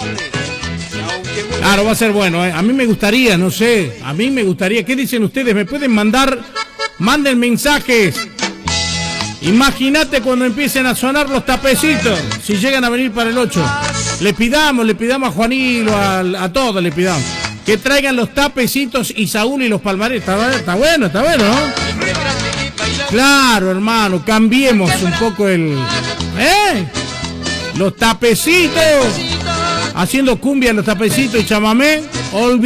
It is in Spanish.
Claro, va a ser bueno, ¿eh? A mí me gustaría, no sé, a mí me gustaría. ¿Qué dicen ustedes? ¿Me pueden mandar? Manden mensajes. Imagínate cuando empiecen a sonar los tapecitos, si llegan a venir para el 8. Le pidamos a Juanilo, a todos le pidamos que traigan los tapecitos y Saúl y los palmares. Está bueno, ¿no? Claro, hermano, cambiemos un poco los tapecitos, haciendo cumbia los tapecitos y chamamé.